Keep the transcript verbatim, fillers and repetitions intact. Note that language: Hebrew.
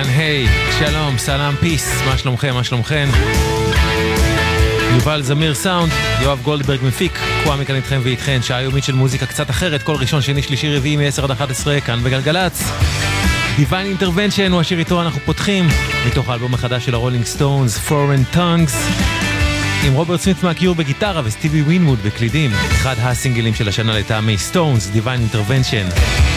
היי, שלום, סלאם, פיס, מה שלומכם, מה שלומכם? יובל זמיר סאונד, יואב גולדברג מפיק, קוואמי כאן איתכם ואיתכן, שעה יומית של מוזיקה קצת אחרת, כל ראשון, שני, שלישי, רביעי, מ-עשר עד אחת עשרה, כאן בגלגלץ. Divine Intervention הוא השיר איתו אנחנו פותחים, מתוך האלבום החדש של הרולינג סטונס, Foreign Tongues, עם רוברט סמית מהקיור בגיטרה וסטיבי ווינמוד בקלידים, אחד הסינגלים של השנה לטעמי סטונס, Divine Intervention.